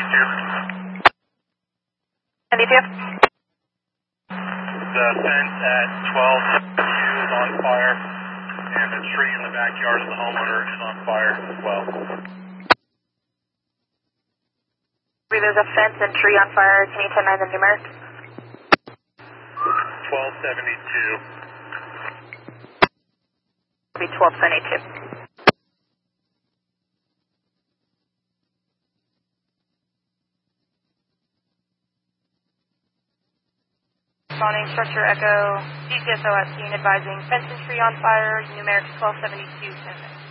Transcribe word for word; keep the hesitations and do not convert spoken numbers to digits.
seventy-two. seventy-two. The fence at twelve seventy-two is on fire, and the tree in the backyard of the homeowner is on fire as well. There's a fence and tree on fire. Can you ten nine the numeric? twelve seventy-two. It'll be twelve seventy-two. Responding structure echo, D C S O at scene advising fence and tree on fire, numeric twelve seventy-two.